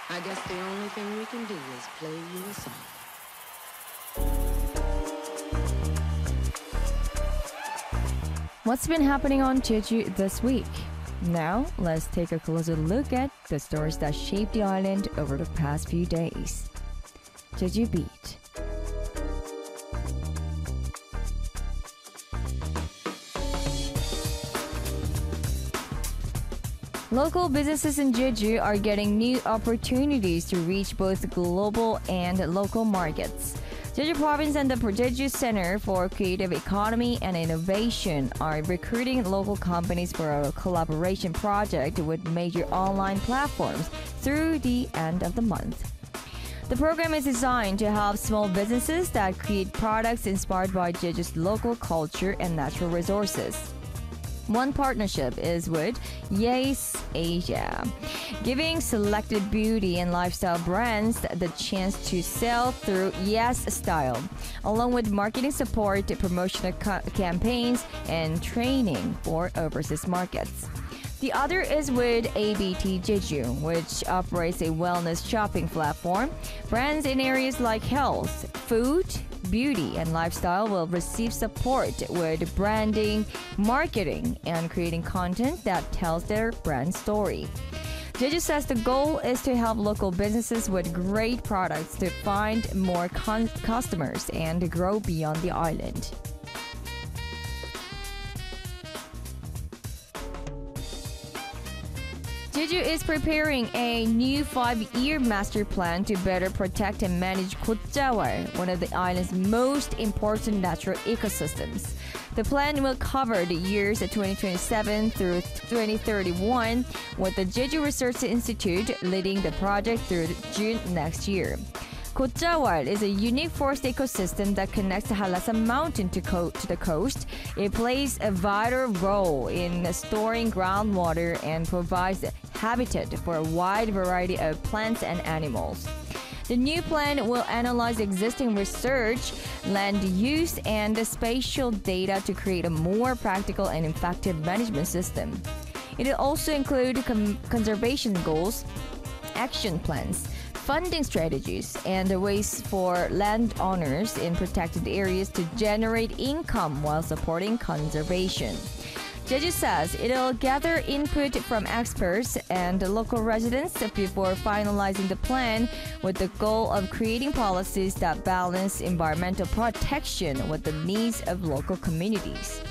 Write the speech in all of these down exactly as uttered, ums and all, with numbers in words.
I guess the only thing we can do is play you a song. What's been happening on Jeju this week? Now, let's take a closer look at the stories that shaped the island over the past few days. Jeju Beat. Local businesses in Jeju are getting new opportunities to reach both global and local markets. Jeju Province and the Jeju Center for Creative Economy and Innovation are recruiting local companies for a collaboration project with major online platforms through the end of the month. The program is designed to help small businesses that create products inspired by Jeju's local culture and natural resources. One partnership is with Yes Asia, giving selected beauty and lifestyle brands the chance to sell through Yes Style, along with marketing support, promotional ca- campaigns, and training for overseas markets. The other is with A B T Jeju, which operates a wellness shopping platform. Brands in areas like health, food, beauty, and lifestyle will receive support with branding, marketing, and creating content that tells their brand story. Jeju says the goal is to help local businesses with great products to find more con- customers and grow beyond the island. Jeju is preparing a new five-year master plan to better protect and manage Gotjawal, one of the island's most important natural ecosystems. The plan will cover the years twenty twenty-seven through twenty thirty-one, with the Jeju Research Institute leading the project through June next year. Gotjawal is a unique forest ecosystem that connects the Hallasan Mountain to, co- to the coast. It plays a vital role in storing groundwater and provides habitat for a wide variety of plants and animals. The new plan will analyze existing research, land use, and spatial data to create a more practical and effective management system. It will also include com- conservation goals, action plans, funding strategies, and ways for landowners in protected areas to generate income while supporting conservation. Jeju says it'll gather input from experts and local residents before finalizing the plan, with the goal of creating policies that balance environmental protection with the needs of local communities.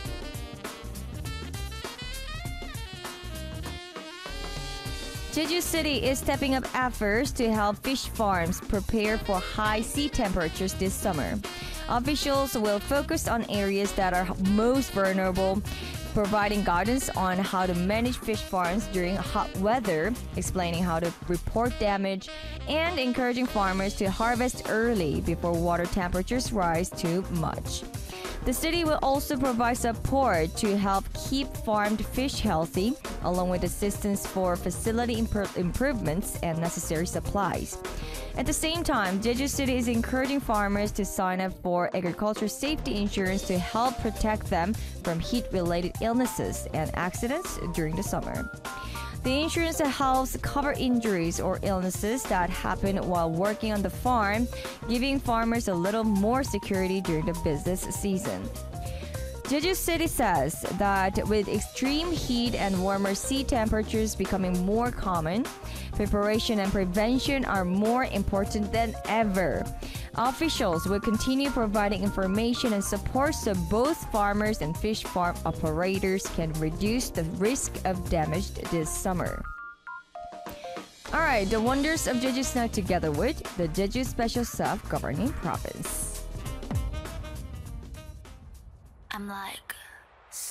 Jeju City is stepping up efforts to help fish farms prepare for high sea temperatures this summer. Officials will focus on areas that are most vulnerable, providing guidance on how to manage fish farms during hot weather, explaining how to report damage, and encouraging farmers to harvest early before water temperatures rise too much. The city will also provide support to help keep farmed fish healthy, along with assistance for facility impro- improvements and necessary supplies. At the same time, Jeju City is encouraging farmers to sign up for agriculture safety insurance to help protect them from heat-related illnesses and accidents during the summer. The insurance helps cover injuries or illnesses that happen while working on the farm, giving farmers a little more security during the business season. Jeju City says that with extreme heat and warmer sea temperatures becoming more common, preparation and prevention are more important than ever. Officials will continue providing information and support so both farmers and fish farm operators can reduce the risk of damage this summer. Alright, the wonders of Jeju Snack together with the Jeju Special Self-Governing Province. I'm like